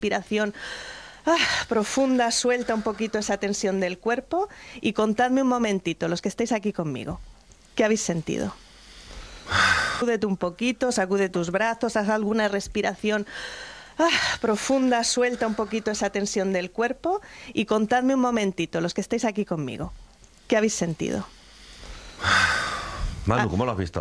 Respiración profunda, suelta un poquito esa tensión del cuerpo y contadme un momentito, los que estéis aquí conmigo, ¿qué habéis sentido? Sacúdete un poquito, sacude tus brazos, haz alguna respiración profunda, suelta un poquito esa tensión del cuerpo y contadme un momentito, los que estéis aquí conmigo, ¿qué habéis sentido? Manu, ¿cómo lo has visto?